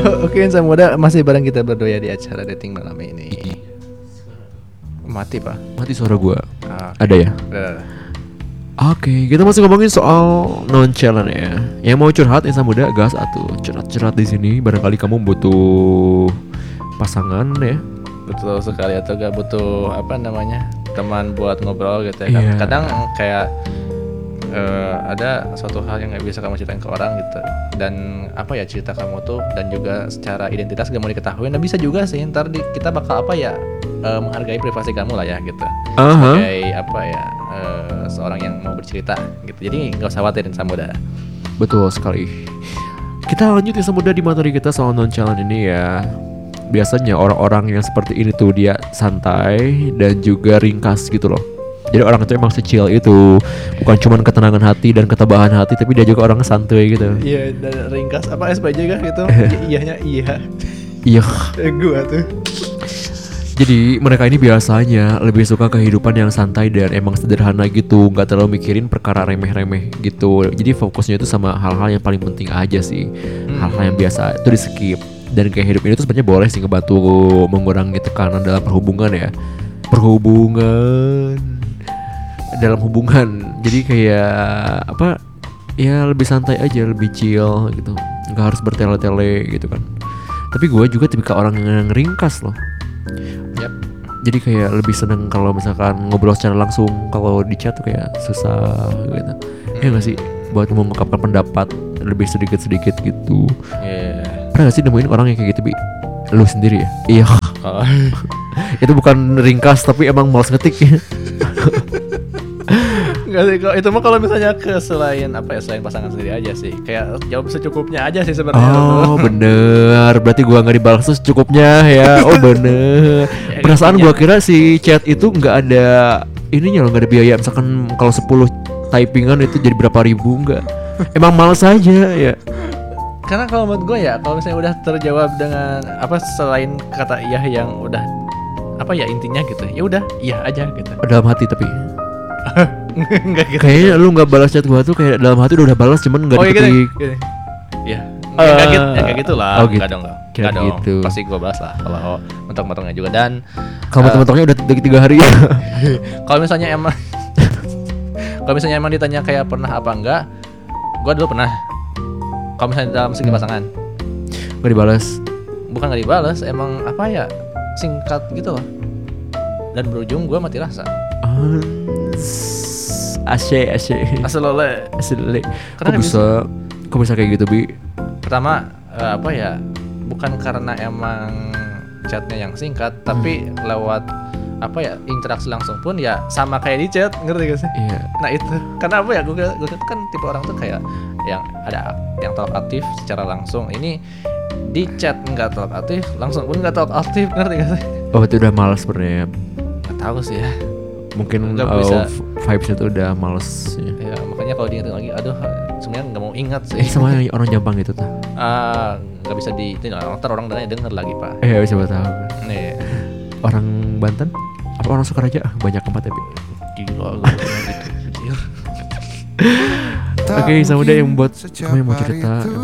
Oke, Insan Muda masih bareng kita berdua ya di acara dating malam ini. Mati pak? Mati suara gua. Okay. Ada ya? Udah. Oke, kita masih ngomongin soal non-challenge ya. Yang mau curhat Insan Muda gas atuh. Curhat-curhat di sini. Barangkali kamu butuh pasangan ya. Betul sekali, atau gak butuh apa namanya teman buat ngobrol gitu ya kan. Iya. Kadang kayak ada suatu hal yang nggak bisa kamu ceritain ke orang gitu, dan apa ya cerita kamu tuh dan juga secara identitas gak mau diketahui. Nah bisa juga sih ntar kita bakal apa ya menghargai privasi kamu lah ya gitu. Sebagai apa ya seorang yang mau bercerita gitu. Jadi nggak usah khawatir Insan Muda. Betul sekali. Kita lanjut Insan Muda di materi kita soal non-challenge ini ya. Biasanya orang-orang yang seperti ini tuh dia santai dan juga ringkas gitu loh. Jadi orang itu emang secil itu, bukan cuman ketenangan hati dan ketabahan hati, tapi dia juga orang santuy gitu. Iya, dan ringkas apa SPJ kah gitu? Iyahnya iya. Iya. Gua tuh. Jadi mereka ini biasanya lebih suka kehidupan yang santai dan emang sederhana gitu, nggak terlalu mikirin perkara remeh-remeh gitu. Jadi fokusnya itu sama hal-hal yang paling penting aja sih. Hal-hal yang biasa itu di skip. Dan kayak hidup ini tuh sebenarnya boleh sih ngebantu mengurangi tekanan dalam dalam hubungan. Jadi kayak apa ya, lebih santai aja, lebih chill gitu, nggak harus bertele-tele gitu kan. Tapi gue juga tipikal orang yang ringkas loh. Yap. Jadi kayak lebih seneng kalau misalkan ngobrol secara langsung. Kalau di chat tuh kayak susah gitu. Ya nggak sih, buat mengungkapkan pendapat lebih sedikit-sedikit gitu. Pernah gak sih nemuin orang yang kayak gitu, Bi? Lu sendiri ya? Iya. Itu bukan ringkas tapi emang malas ngetik. Enggak sih, itu mah kalau misalnya selain apa ya, selain pasangan sendiri aja sih. Kayak jawab secukupnya aja sih sebenarnya. Oh bener, berarti gua nggak dibalas tuh secukupnya ya. Oh bener. Ya, Perasaan gua kira si chat itu nggak ada ininya loh, nggak ada biaya. Misalkan kalau 10 typingan itu jadi berapa ribu, enggak. Emang males aja ya. Karena kalau menurut gue ya, kalau misalnya udah terjawab dengan apa selain kata iya yang udah apa ya intinya gitu, ya udah iya aja gitu. Dalam hati tapi Enggak gitu. kayaknya lu nggak balas chat gua tuh kayak dalam hati udah balas cuman nggak diketik. Iya. Enggak gitu, ya kayak gitulah. Oh, gitu. Enggak dong. Kira Enggak dong. gitu. Pasti gue balas lah kalau mentok-mentoknya juga. Dan Kalau mentok-mentoknya udah 3 hari ya. kalau misalnya emang ditanya kayak pernah apa enggak, gue dulu pernah. Kalau misalnya dalam segi pasangan Nggak dibalas. bukan nggak dibalas, emang apa ya, singkat gitu loh, dan berujung gue mati rasa. Asik. Asalole. Kok bisa kayak gitu, Bi? Pertama apa ya, bukan karena emang chatnya yang singkat, tapi lewat apa ya, interaksi langsung pun ya sama kayak di chat, ngerti gak sih? Iya. Nah itu karena apa ya, gue kan tipe orang tuh kayak yang ada yang talk aktif secara langsung. Ini di chat nggak talk aktif, langsung pun nggak talk aktif, ngerti gak sih? Oh itu udah malas sebenarnya. Nggak tahu sih ya. Mungkin Nggak bisa. vibes itu udah males ya. Ya makanya kalau diingetin lagi, aduh sebenarnya nggak mau ingat sih. Sama yang orang Jampang gitu tuh. Nggak bisa di itu, ntar orang denger lagi pak. Siapa tahu. Nih Orang Banten? Apa orang Sukaraja? Banyak tempat ya, Bi. gila gue gitu. Oke, sama dia yang buat kamu yang mau cerita,